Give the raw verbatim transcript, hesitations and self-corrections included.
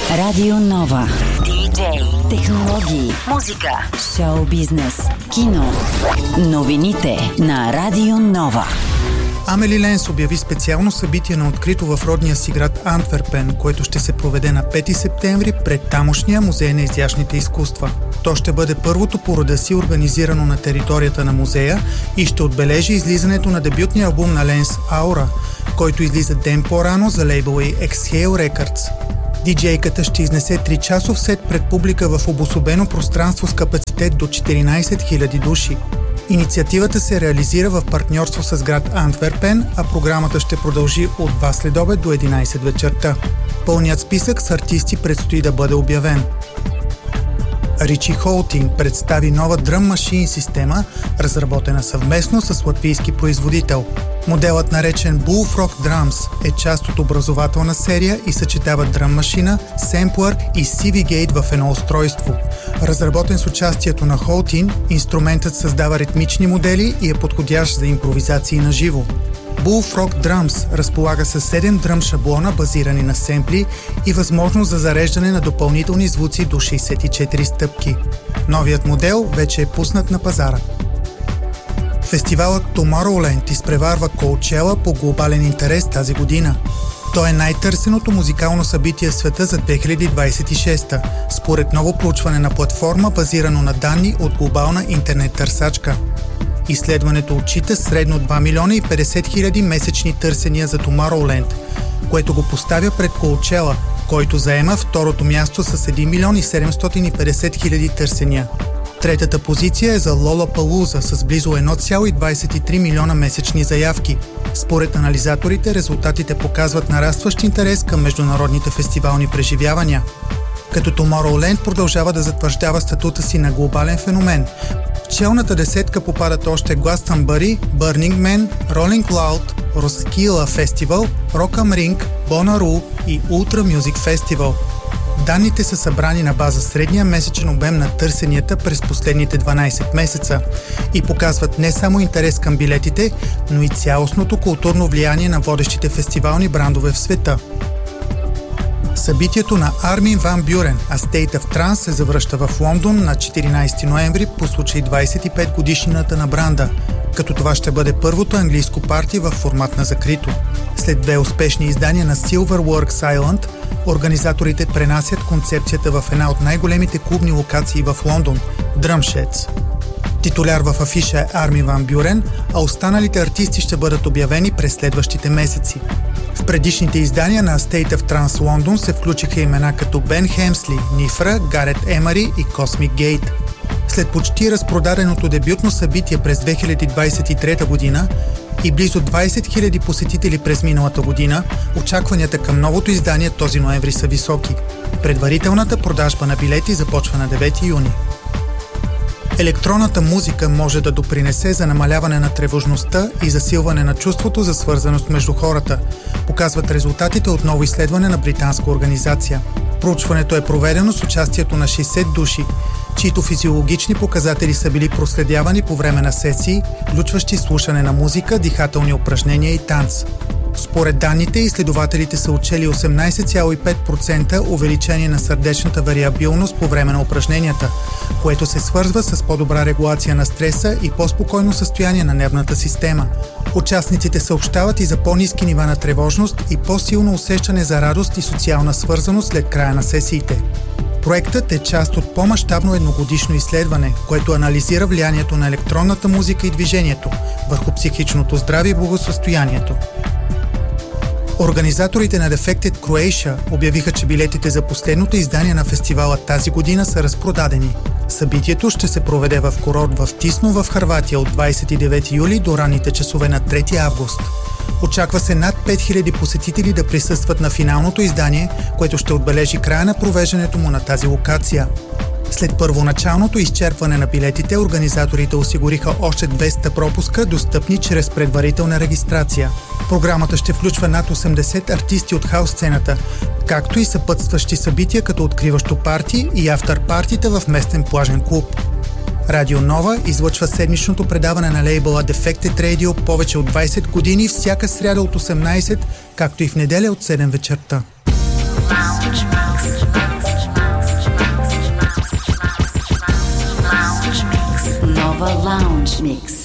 Радио Нова. Диджей, технологии, музика, шоу бизнес, кино. Новините на Радио Нова. Амели Ленс обяви специално събитие на открито в родния си град Антверпен, което ще се проведе на пети септември пред тамошния музей на изящните изкуства. То ще бъде първото по рода си организирано на територията на музея и ще отбележи излизането на дебютния албум на Ленс Аура, който излиза ден по-рано за лейбъла и Exhale Records. Диджейката ще изнесе тричасов сет пред публика в обособено пространство с капацитет до четиринайсет хиляди души. Инициативата се реализира в партньорство с град Антверпен, а програмата ще продължи от два следобед до единайсет вечерта. Пълният списък с артисти предстои да бъде обявен. Ричи Холтинг представи нова дръм машин система, разработена съвместно с латвийски производител. Моделът, наречен Bullfrog Drums, е част от образователна серия и съчетава дръм машина, семплър и си ви гейт в едно устройство. Разработен с участието на Холтин, инструментът създава ритмични модели и е подходящ за импровизации на живо. Bullfrog Drums разполага с седем дръм шаблона, базирани на семпли и възможност за зареждане на допълнителни звуци до шейсет и четири стъпки. Новият модел вече е пуснат на пазара. Фестивалът Tomorrowland изпреварва Coachella по глобален интерес тази година. То е най-търсеното музикално събитие в света за две хиляди двайсет и шеста, според ново проучване на платформа, базирано на данни от глобална интернет търсачка. Изследването отчита средно два милиона и петдесет хиляди месечни търсения за Tomorrowland, което го поставя пред Coachella, който заема второто място с един милион и седемстотин и петдесет хиляди търсения. Третата позиция е за Lollapalooza с близо едно цяло двайсет и три милиона месечни заявки. Според анализаторите, резултатите показват нарастващ интерес към международните фестивални преживявания. Като Tomorrowland продължава да затвърждава статута си на глобален феномен. В челната десетка попадат още Glastonbury, Burning Man, Rolling Loud, Roskilde Festival, Rock am Ring, Bonnaroo и Ultra Music Festival. Данните са събрани на база средния месечен обем на търсенията през последните дванайсет месеца и показват не само интерес към билетите, но и цялостното културно влияние на водещите фестивални брандове в света. Събитието на Армин Ван Бюрен, A State of Trance, се завръща в Лондон на четиринайсети ноември по случай двайсет и пет годишнината на бранда, като това ще бъде първото английско парти в формат на закрито. След две успешни издания на Silverworks Island, организаторите пренасят концепцията в една от най-големите клубни локации в Лондон – Drumsheds. Титуляр в афиша е Армин Ван Бюрен, а останалите артисти ще бъдат обявени през следващите месеци. В предишните издания на State of Trance London се включиха имена като Бен Хемсли, Нифра, Гарет Емари и Cosmic Gate. След почти разпродаденото дебютно събитие през две хиляди двайсет и трета година и близо двайсет хиляди посетители през миналата година, очакванията към новото издание този ноември са високи. Предварителната продажба на билети започва на девети юни. Електронната музика може да допринесе за намаляване на тревожността и засилване на чувството за свързаност между хората, показват резултатите от ново изследване на британска организация. Проучването е проведено с участието на шейсет души, чието физиологични показатели са били проследявани по време на сесии, включващи слушане на музика, дихателни упражнения и танц. Според данните, изследователите са отчели осемнайсет цяло и пет процента увеличение на сърдечната вариабилност по време на упражненията, което се свързва с по-добра регулация на стреса и по-спокойно състояние на нервната система. Участниците съобщават и за по-ниски нива на тревожност и по-силно усещане за радост и социална свързаност след края на сесиите. Проектът е част от по-мащабно едногодишно изследване, което анализира влиянието на електронната музика и движението върху психичното здраве и благосъстоянието. Организаторите на Defected Croatia обявиха, че билетите за последното издание на фестивала тази година са разпродадени. Събитието ще се проведе в курорт в Тисно в Хърватия от двайсет и девети юли до ранните часове на трети август. Очаква се над пет хиляди посетители да присъстват на финалното издание, което ще отбележи края на провеждането му на тази локация. След първоначалното изчерпване на билетите, организаторите осигуриха още двеста пропуска, достъпни чрез предварителна регистрация. Програмата ще включва над осемдесет артисти от хаус сцената, както и съпътстващи събития като откриващо парти и афтър-партита в местен плажен клуб. Радио Нова излъчва седмичното предаване на лейбъла Defected Radio повече от двайсет години всяка сряда от осемнайсет, както и в неделя от седем вечерта. Nova Lounge Mix.